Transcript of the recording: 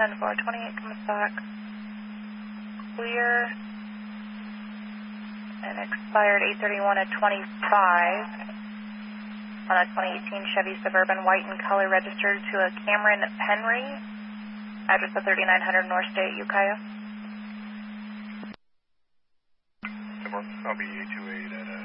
10-4, 28 comes back clear and expired 8/31 at 25 on a 2018 Chevy Suburban, white in color, registered to a Cameron Henry, address of 3900 North State, Ukiah. I'll be 828 at